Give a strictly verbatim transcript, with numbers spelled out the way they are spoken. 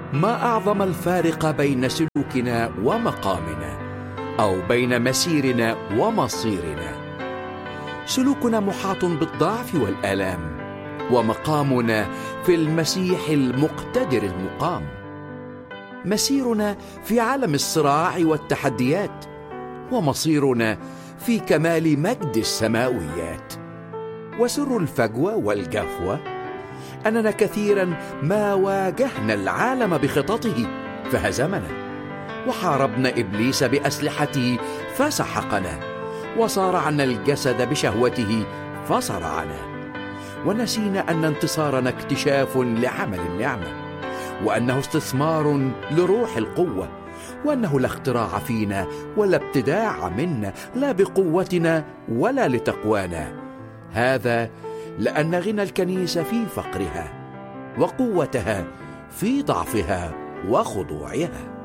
ما أعظم الفارق بين سلوكنا ومقامنا، أو بين مسيرنا ومصيرنا. سلوكنا محاط بالضعف والآلام، ومقامنا في المسيح المقتدر المقام. مسيرنا في عالم الصراع والتحديات، ومصيرنا في كمال مجد السماويات. وسر الفجوة والجفوة أننا كثيرا ما واجهنا العالم بخططه فهزمنا، وحاربنا إبليس بأسلحته فسحقنا، وصارعنا الجسد بشهوته فصرعنا. ونسينا أن انتصارنا اكتشاف لعمل النعمة، وأنه استثمار لروح القوة، وأنه لا اختراع فينا ولا ابتداع منا، لا بقوتنا ولا لتقوانا. هذا لأن غنى الكنيسة في فقرها، وقوتها في ضعفها وخضوعها.